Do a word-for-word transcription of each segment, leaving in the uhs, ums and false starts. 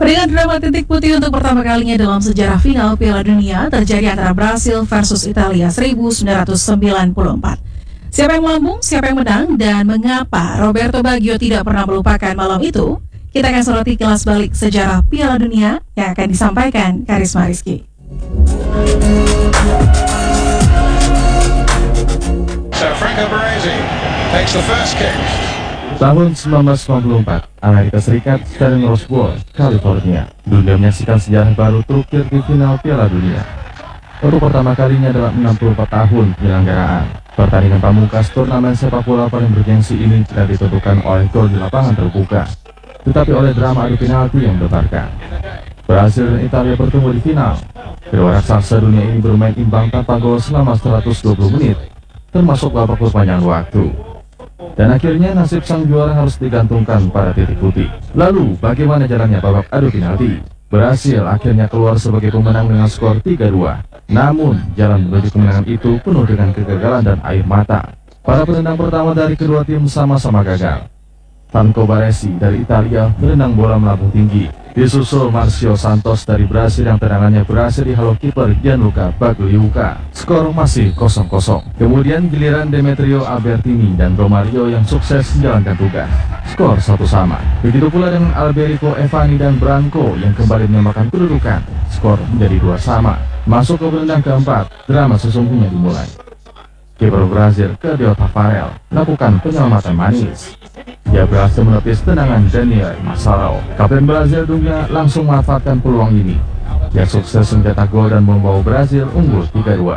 Peringkat drama titik putih untuk pertama kalinya dalam sejarah final Piala Dunia terjadi antara Brasil versus Italia seribu sembilan ratus sembilan puluh empat. Siapa yang melambung, siapa yang menang, dan mengapa Roberto Baggio tidak pernah melupakan malam itu? Kita akan soroti kilas balik sejarah Piala Dunia yang akan disampaikan Karisma Rizky. So Franco Baresi takes the first kick. Tahun seribu sembilan ratus sembilan puluh empat, Amerika Serikat, Stadion Roswell, California. Dunia menyaksikan sejarah baru terukir di final Piala Dunia. Untuk pertama kalinya dalam enam puluh empat tahun penyelenggaraan, pertandingan pamungkas turnamen sepak bola paling bergengsi ini tidak ditentukan oleh gol di lapangan terbuka, tetapi oleh drama adu penalti yang berbarkan. Brasil dan Italia bertemu di final. Kedua raksasa dunia ini bermain imbang tanpa gol selama seratus dua puluh menit, termasuk babak perpanjangan waktu. Dan akhirnya nasib sang juara harus digantungkan pada titik putih. Lalu bagaimana jalannya babak adu penalti? Brasil akhirnya keluar sebagai pemenang dengan skor tiga dua. Namun jalan menuju kemenangan itu penuh dengan kegagalan dan air mata. Para penendang pertama dari kedua tim sama-sama gagal. Franco Baresi dari Italia menendang bola melambung tinggi, disusul Marcio Santos dari Brasil yang tendangannya berhasil dihalau kiper Gianluca Bagliuca. Skor masih kosong kosong. Kemudian giliran Demetrio Albertini dan Romario yang sukses menjalankan tugas. Skor satu sama. Begitu pula dengan Alberico Evani dan Branco yang kembali menyamakan kedudukan. Skor menjadi dua sama. Masuk ke penendang keempat, drama sesungguhnya dimulai. Kiper Brasil, Claudio Tafarel, melakukan penyelamatan manis. Dia berhasil menepis tendangan Daniel Massaro. Kapten Brasil dunia langsung memanfaatkan peluang ini. Dia sukses mencetak gol dan membawa Brasil unggul tiga dua.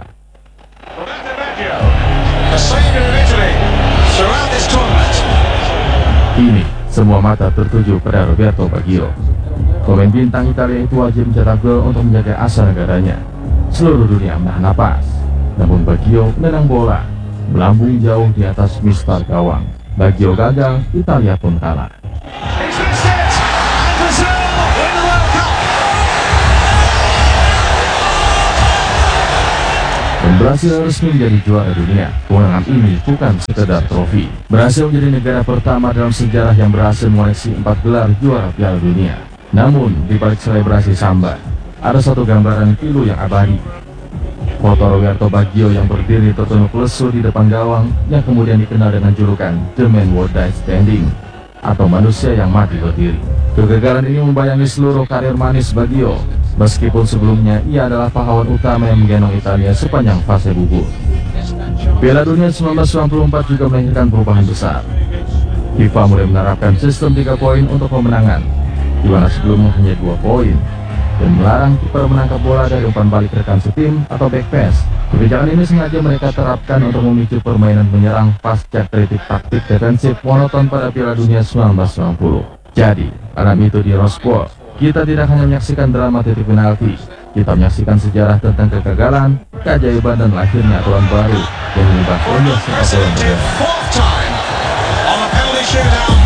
Kini, semua mata tertuju pada Roberto Baggio. Pemain bintang Italia itu wajib mencetak gol untuk menjaga asa negaranya. Seluruh dunia menahan napas. Namun Baggio menendang bola melambung jauh di atas mistar gawang. Baggio gagal, Italia pun kalah. Dan Brasil resmi menjadi juara dunia. Kemenangan ini bukan sekedar trofi. Brasil menjadi negara pertama dalam sejarah yang berhasil mengoleksi empat gelar juara Piala Dunia. Namun di balik selebrasi samba, ada satu gambaran pilu yang abadi. Foto Roberto Baggio yang berdiri tertunduk lesu di depan gawang yang kemudian dikenal dengan julukan The Man Who Died Standing atau manusia yang mati berdiri. Kegagalan ini membayangi seluruh karir manis Baggio, meskipun sebelumnya ia adalah pahlawan utama yang menggendong Italia sepanjang fase gugur. Piala Dunia seribu sembilan ratus sembilan puluh empat juga melahirkan perubahan besar. FIFA mulai menerapkan sistem tiga poin untuk pemenangan, di mana sebelumnya hanya dua poin, dan melarang kiper menangkap bola dari umpan balik rekan setim atau back pass. Kebijakan ini sengaja mereka terapkan untuk memicu permainan menyerang pasca kritik taktik defensif monoton pada Piala Dunia seribu sembilan ratus sembilan puluh. Jadi, malam itu di Roswell, kita tidak hanya menyaksikan drama titik penalti, kita menyaksikan sejarah tentang kegagalan, keajaiban, dan lahirnya aturan baru yang mengubah dunia sepak bola modern.